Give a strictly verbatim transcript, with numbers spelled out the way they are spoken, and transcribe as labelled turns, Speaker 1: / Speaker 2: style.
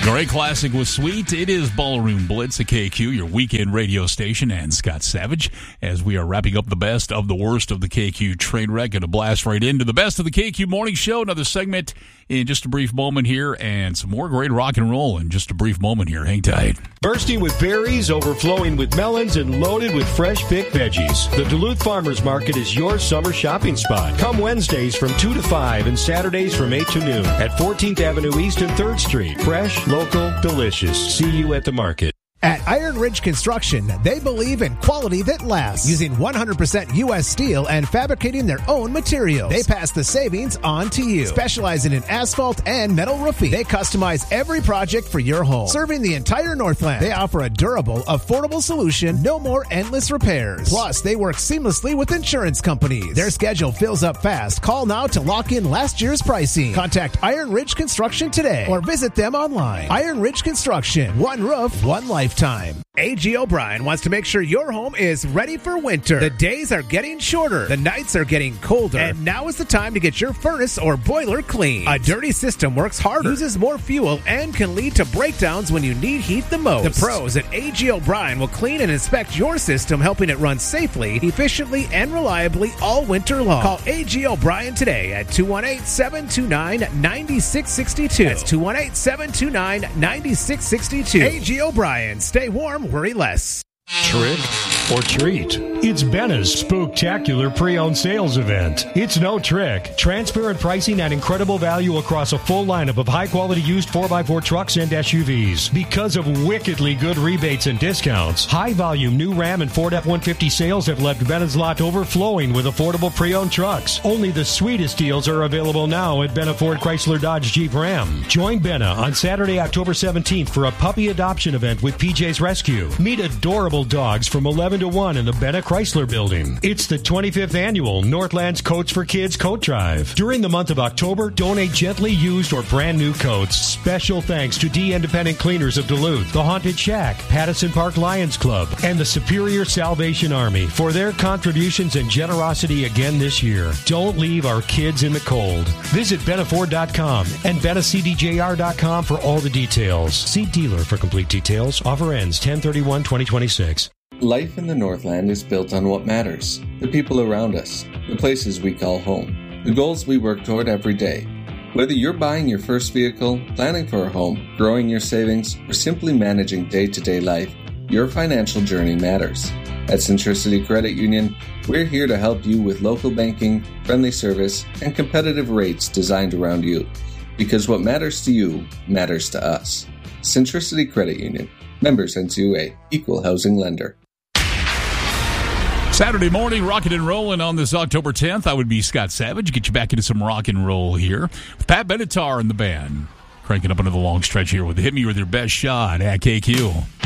Speaker 1: Great classic was sweet. It is Ballroom Blitz at K Q, your weekend radio station, and Scott Savage, as we are wrapping up the best of the worst of the K Q train wreck and a blast right into the best of the K Q morning show. Another segment in just a brief moment here, and some more great rock and roll in just a brief moment here. Hang tight.
Speaker 2: Bursting with berries, overflowing with melons, and loaded with fresh picked veggies. The Duluth Farmers Market is your summer shopping spot. Come Wednesdays from two to five and Saturdays from eight to noon at fourteenth Avenue East and third Street. Fresh, local, delicious. See you at the market.
Speaker 3: At Iron Ridge Construction, they believe in quality that lasts, using one hundred percent U S steel and fabricating their own materials. They pass the savings on to you. Specializing in asphalt and metal roofing, they customize every project for your home. Serving the entire Northland, they offer a durable, affordable solution, no more endless repairs. Plus, they work seamlessly with insurance companies. Their schedule fills up fast. Call now to lock in last year's pricing. Contact Iron Ridge Construction today or visit them online. Iron Ridge Construction, one roof, one life. Time. A G O'Brien wants to make sure your home is ready for winter. The days are getting shorter, the nights are getting colder, and now is the time to get your furnace or boiler clean. A dirty system works harder, uses more fuel, and can lead to breakdowns when you need heat the most. The pros at A G O'Brien will clean and inspect your system, helping it run safely, efficiently, and reliably all winter long. Call A G O'Brien today at two one eight, seven two nine, nine six six two. That's two one eight, seven two nine, nine six six two. A G O'Brien. Stay warm, worry less.
Speaker 2: Trick or treat. It's Benna's Spooktacular Pre-Owned Sales Event. It's no trick. Transparent pricing at incredible value across a full lineup of high-quality used four by four trucks and S U Vs. Because of wickedly good rebates and discounts, high-volume new Ram and Ford F one fifty sales have left Benna's lot overflowing with affordable pre-owned trucks. Only the sweetest deals are available now at Benna Ford Chrysler Dodge Jeep Ram. Join Benna on Saturday, October seventeenth for a puppy adoption event with P J's Rescue. Meet adorable dogs from eleven to one in the Benna Chrysler Building. It's the twenty-fifth annual Northlands Coats for Kids Coat Drive. During the month of October, donate gently used or brand new coats. Special thanks to D Independent Cleaners of Duluth, the Haunted Shack, Pattison Park Lions Club, and the Superior Salvation Army for their contributions and generosity again this year. Don't leave our kids in the cold. Visit Benna Ford dot com and Benna C D J R dot com for all the details. See dealer for complete details. Offer ends ten thirty-one twenty twenty-six.
Speaker 4: Life in the Northland is built on what matters, the people around us, the places we call home, the goals we work toward every day. Whether you're buying your first vehicle, planning for a home, growing your savings, or simply managing day-to-day life, your financial journey matters. At Centricity Credit Union, we're here to help you with local banking, friendly service, and competitive rates designed around you. Because what matters to you matters to us. Centricity Credit Union. Members N C U A. Equal housing lender.
Speaker 1: Saturday morning, rocking and rolling on this October tenth. I would be Scott Savage. Get you back into some rock and roll here with Pat Benatar and the band. Cranking up into the long stretch here with Hit Me With Your Best Shot at K Q.